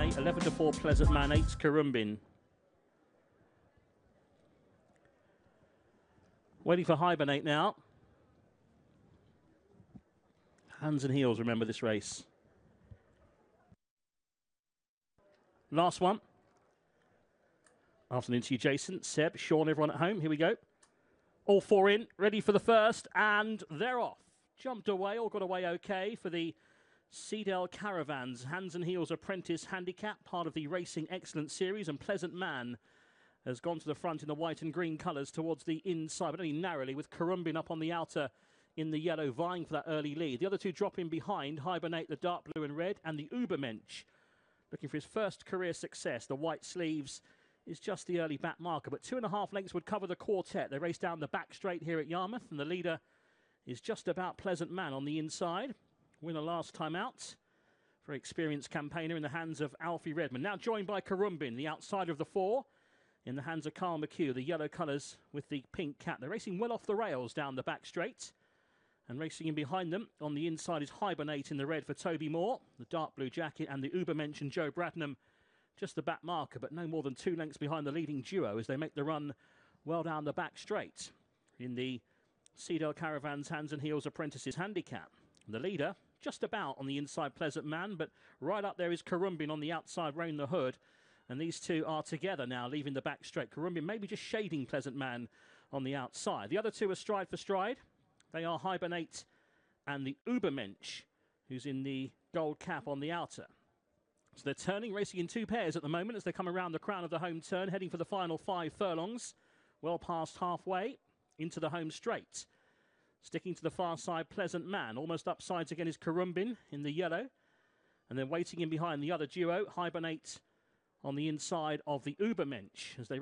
Hibernate, 11 to 4 Pleasant Man, 8's Karumbin. Waiting for Hibernate now. Hands and heels, remember this race. Last one. Afternoon to you, Jason, Seb, Sean, everyone at home. Here we go. All four in, ready for the first, and they're off. Jumped away, all got away okay for the Seadell Caravans Hands and Heels Apprentice Handicap, part of the Racing Excellence Series, and Pleasant Man has gone to the front in the white and green colours towards the inside, but only narrowly, with Karumbin up on the outer in the yellow, vying for that early lead. The other two drop in behind, Hibernate, the dark blue and red, and the Ubermensch, looking for his first career success. The white sleeves is just the early back marker, but 2.5 lengths would cover the quartet. They race down the back straight here at Yarmouth, and the leader is just about Pleasant Man on the inside. Winner last time out. Very experienced campaigner in the hands of Alfie Redmond. Now joined by Karumbin, the outsider of the four, in the hands of Carl McHugh, the yellow colours with the pink cap. They're racing well off the rails down the back straight. And racing in behind them on the inside is Hibernate in the red for Toby Moore, the dark blue jacket, and the Ubermensch and Joe Bradnam, just the back marker, but no more than 2 lengths behind the leading duo as they make the run well down the back straight in the Seadell Caravans Hands and Heels Apprentices Handicap. The leader just about on the inside, Pleasant Man, but right up there is Karumbin on the outside, Roan the Hood. And these two are together now, leaving the back straight. Karumbin maybe just shading Pleasant Man on the outside. The other two are stride for stride. They are Hibernate and the Ubermensch, who's in the gold cap on the outer. So they're turning, racing in 2 pairs at the moment as they come around the crown of the home turn, heading for the final 5 furlongs, well past halfway into the home straight. Sticking to the far side, Pleasant Man. Almost upsides again is Karumbin in the yellow. And then waiting in behind the other duo, Hibernate on the inside of the Ubermensch as they